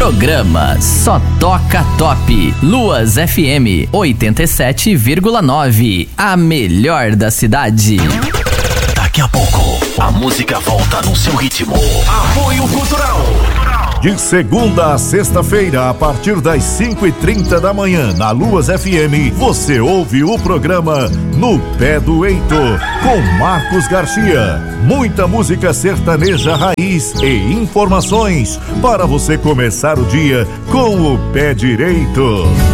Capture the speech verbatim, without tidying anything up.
Programa Só Toca Top. Luas F M oitenta e sete vírgula nove. A melhor da cidade. Daqui a pouco, a música volta no seu ritmo. Apoio Cultural. De segunda a sexta-feira, a partir das cinco e trinta da manhã, na Luas F M, você ouve o programa No Pé do Heitor, com Marcos Garcia. Muita música sertaneja raiz e informações para você começar o dia com o pé direito.